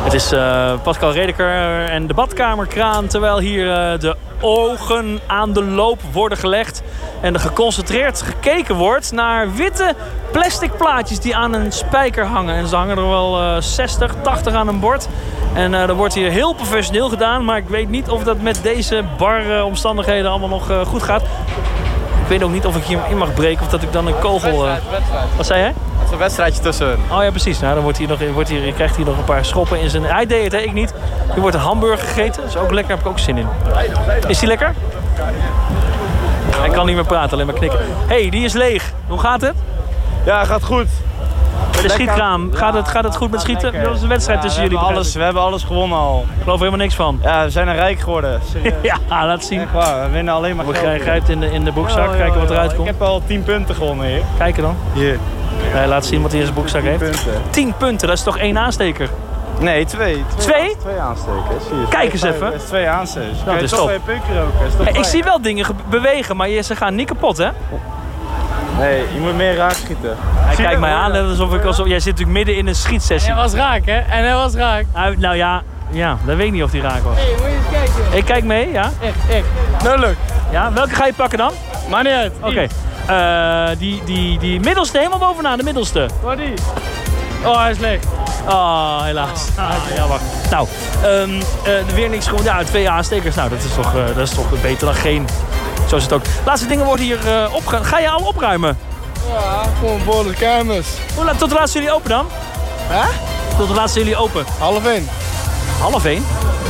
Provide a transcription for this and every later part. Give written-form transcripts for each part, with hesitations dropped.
Het is Pascal Redeker en de badkamerkraan, terwijl hier de ogen aan de loop worden gelegd. En er geconcentreerd gekeken wordt naar witte plastic plaatjes die aan een spijker hangen. En ze hangen er wel 60, 80 aan een bord. En dat wordt hier heel professioneel gedaan. Maar ik weet niet of dat met deze barre omstandigheden allemaal nog goed gaat. Ik weet ook niet of ik hier in mag breken of dat ik dan een kogel... Wedstrijd. Wat zei jij? Het is een wedstrijdje tussen hun. Oh ja, precies. Nou, dan krijgt hij nog een paar schoppen in zijn... Hij deed het, hè? Ik niet. Hier wordt een hamburger gegeten. Dat is ook lekker, daar heb ik ook zin in. Is die lekker? Hij kan niet meer praten, alleen maar knikken. Hé, die is leeg. Hoe gaat het? Ja, gaat goed. Bij de schietkraam. Gaat het goed met schieten? Dat is een wedstrijd tussen jullie. We hebben alles gewonnen al. Ik geloof er helemaal niks van. Ja, we zijn er rijk geworden. Serieus. Ja, laat zien. Echt waar, we winnen alleen maar We geld. grijpt in de broekzak. Kijken wat eruit Ik komt. heb al 10 punten gewonnen hier. Kijken dan. Hier. Laat zien wat hij in zijn broekzak 10 heeft. punten. 10 punten, dat is toch 1 aansteker? Nee, 2. 2? 2 aanstekers. Zie je. Kijk eens even. Dat is 2 aanstekers. Dat is toch top. weer punk roken. Is toch Ik fijn? zie wel dingen bewegen, maar ze gaan niet kapot, hè? Nee, je moet meer raak schieten. Hij kijkt mij aan, net alsof jij zit natuurlijk midden in een schietsessie. Hij was raak, hè? En hij was raak. Nou ja, dat weet ik niet of die raak was. Hé, moet je eens kijken. Ik kijk mee, ja? Echt. Nou, leuk. Ja, welke ga je pakken dan? Maar niet uit. Oké. Die middelste, helemaal bovenaan, de middelste. Waar die? Oh, hij is leeg. Oh, helaas. Jammer. Nou, weer niks gewoon. Ja, 2 aanstekers. Nou, dat is toch beter dan geen. Zo is het ook. Laatste dingen worden hier opgeruimd. Ga je al opruimen? Ja, gewoon voor de kamers. Tot de laatste jullie open dan? Hè? Tot de laatste jullie open. 12:30. 12:30?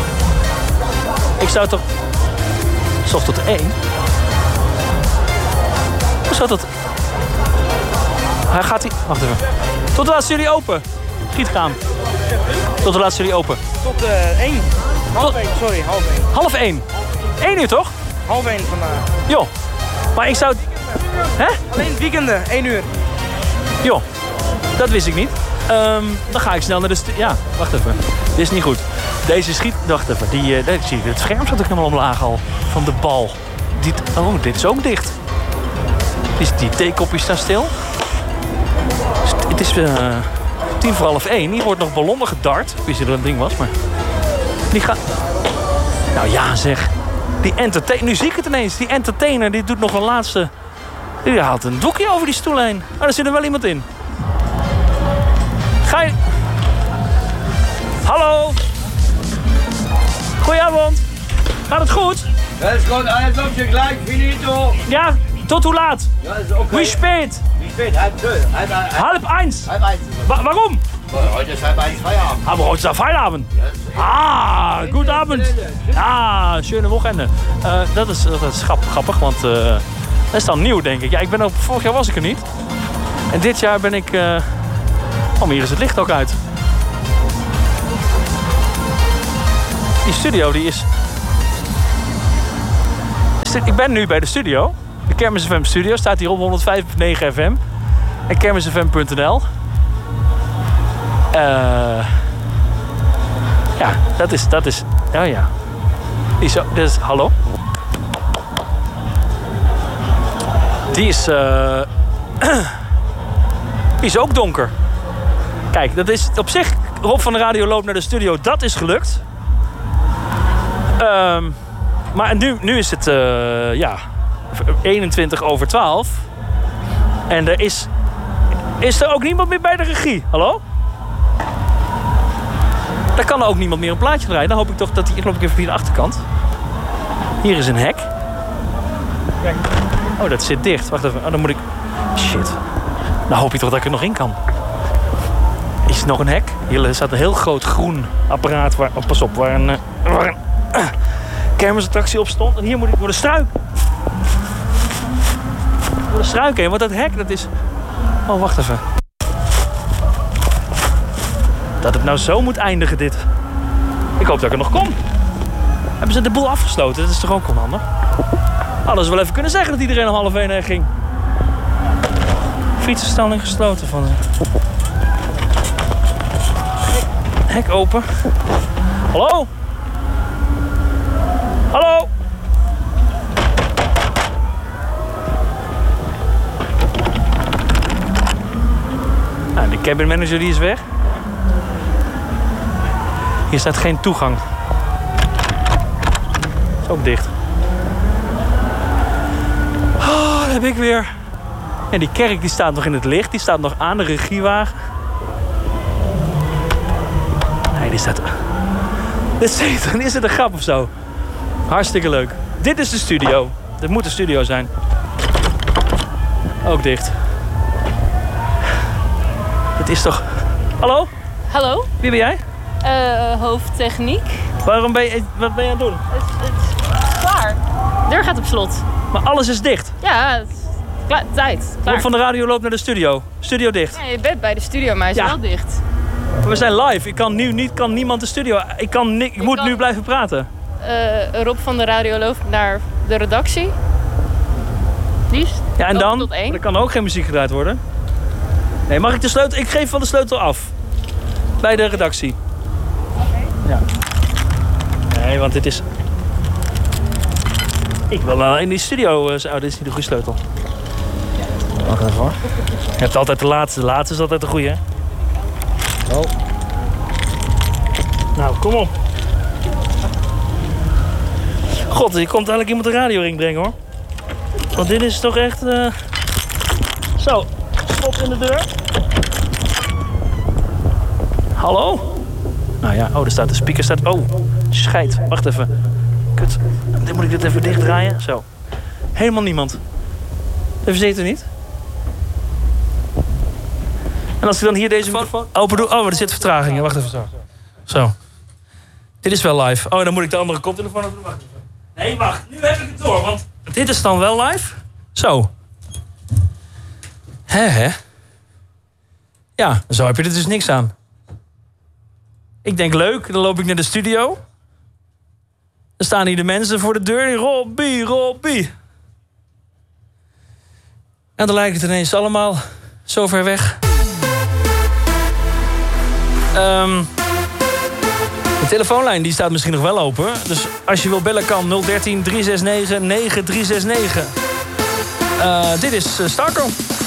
Ik zou toch... Zocht tot 1? Hoe zou dat... Hij gaat hij... Wacht even. Tot de laatste jullie open. Gietkraam. Tot de laatste jullie open. Tot 1. Half 1, sorry, half 1. 12:30. 1 uur toch? Half 1 vandaag. Joh. Maar ik zou... Hè? Alleen weekenden, 1 uur. Joh. Dat wist ik niet. Dan ga ik snel naar de... Ja, wacht even. Dit is niet goed. Deze schiet... Wacht even. Zie je, het scherm zat ook helemaal omlaag al. Van de bal. Dit is ook dicht. Die theekopjes staan stil. Het is 1:10. Hier wordt nog ballonnen gedart. Ik wist niet dat het een ding was, maar... Die gaat... Nou ja, zeg. Die entertainer... Nu zie ik het ineens. Die entertainer, die doet nog een laatste... Die haalt een doekje over die stoel heen. Maar er zit er wel iemand in. Ga je... Hallo. Goedenavond. Gaat het goed? Ja, es kommt alles auf dir gleich, finito. Ja, tot hoe laat? Ja, ist okay. Wie spät? Wie spät? Halb 12. Halb 1. Halb 1. Warum? Heute ist halb 1 Feierabend. Aber heute ist ja Feierabend. Guten Abend. Ja, schöne Wochenende. Dat is grappig, want dat is dan nieuw, denk ik. Ja, vorig jaar was ik er niet. En dit jaar ben ik... maar hier is het licht ook uit. Die studio, die is... Ik ben nu bij de studio. De Kermis FM studio staat hier op 105.9 FM. En kermisfm.nl. Ja, dat is... Oh ja. Hallo? Die is ook donker. Kijk, dat is op zich... Rob van de Radio loopt naar de studio. Dat is gelukt. Maar nu is het 12:21. En er is er ook niemand meer bij de regie. Hallo? Daar kan er ook niemand meer een plaatje draaien. Dan hoop ik toch dat ik loop even via de achterkant. Hier is een hek. Oh, dat zit dicht. Wacht even. Oh, dan moet ik... Shit. Nou hoop je toch dat ik er nog in kan. Is er nog een hek? Hier staat een heel groot groen apparaat. Pas op, waar een kermisattractie op stond. En hier moet ik door de struik. Door de struik heen, want dat hek, dat is... Oh, wacht even. Dat het nou zo moet eindigen, dit. Ik hoop dat ik er nog kom. Hebben ze de boel afgesloten? Dat is toch ook onhandig? Hadden ze wel even kunnen zeggen dat iedereen om 12:30 ging. Fietsenstalling gesloten van... Hek open. Hallo? Hallo? Nou, de cabin manager die is weg. Hier staat geen toegang. Is ook dicht. Oh, daar heb ik weer. En die kerk die staat nog in het licht. Die staat nog aan, de regiewagen. Nee, die staat... Is het een grap of zo? Hartstikke leuk. Dit is de studio. Dit moet de studio zijn. Ook dicht. Het is toch... Hallo? Hallo, Wie ben jij? hoofdtechniek. Wat ben je aan het doen? Het is klaar. De deur gaat op slot. Maar alles is dicht. Ja, het is tijd. Klaar. Rob van de radio loopt naar de studio. Studio dicht. Ja, je bent bij de studio, maar hij is Ja. wel dicht. We zijn live. Kan niemand de studio... Ik moet nu blijven praten. Rob van de radio loopt naar de redactie. Die is Ja, en open dan? tot 1. Er kan ook geen muziek gedraaid worden. Nee, mag ik de sleutel... Ik geef van de sleutel af. Bij de redactie. Ja. Nee, want dit is... Ik wil wel in die studio... Oh, dit is niet de goede sleutel. Wacht even hoor. Je hebt altijd de laatste. De laatste is altijd de goede, hè? Oh. Nou, kom op. God, hier komt eigenlijk iemand de radioring brengen, hoor. Want dit is toch echt... Zo, slot in de deur. Hallo? Nou ja, oh, er staat de speaker. Oh, scheid. Wacht even. Kut. Dan moet ik dit even dichtdraaien. Zo. Helemaal niemand. De verzekert niet. En als ik dan hier deze microfoon open doe... Oh, er zit vertraging. Wacht even. Zo. Dit is wel live. Oh, dan moet ik de andere koptelefoon op doen. Wacht even. Nee, wacht. Nu heb ik het door. Want dit is dan wel live. Zo. Hè? Ja, zo heb je er dus niks aan. Ik denk leuk. Dan loop ik naar de studio. Dan staan hier de mensen voor de deur. Robbie. En dan lijkt het ineens allemaal zo ver weg. De telefoonlijn die staat misschien nog wel open. Dus als je wil bellen kan 013 369 9369. Dit is Starco.